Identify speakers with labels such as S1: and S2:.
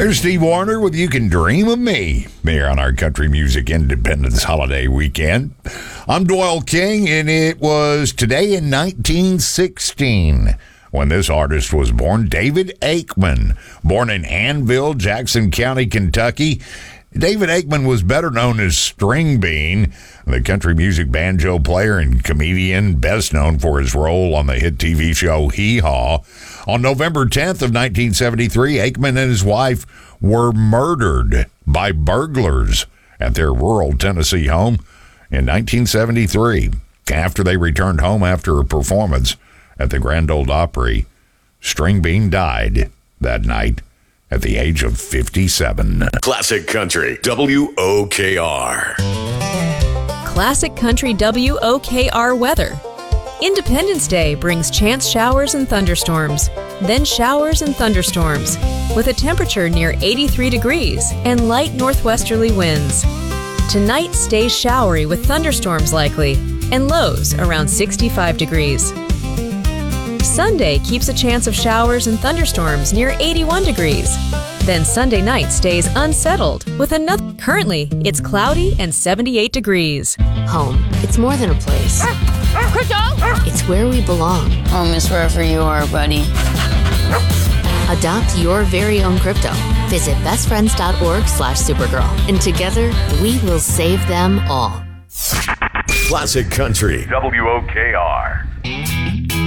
S1: There's Steve Warner with You Can Dream of Me here on our Country Music Independence Holiday Weekend. I'm Doyle King, and it was today in 1916 when this artist was born, David Aikman. Born in Annville, Jackson County, Kentucky, David Aikman was better known as String Bean, the country music banjo player and comedian, best known for his role on the hit TV show Hee Haw. On November 10th of 1973, Aikman and his wife were murdered by burglars at their rural Tennessee home in 1973. After they returned home after a performance at the Grand Ole Opry, String Bean died that night at the age of 57.
S2: Classic Country, WOKR.
S3: Classic Country WOKR weather. Independence Day brings chance showers and thunderstorms, then showers and thunderstorms, with a temperature near 83 degrees and light northwesterly winds. Tonight stays showery with thunderstorms likely, and lows around 65 degrees. Sunday keeps a chance of showers and thunderstorms near 81 degrees. Then Sunday night stays unsettled with another. Currently, it's cloudy and 78 degrees.
S4: Home. It's more than a place.
S5: Crypto!
S4: It's where we belong.
S5: Home is wherever you are, buddy.
S4: Adopt your very own crypto. Visit bestfriends.org/Supergirl. And together, we will save them all.
S2: Classic Country, WOKR.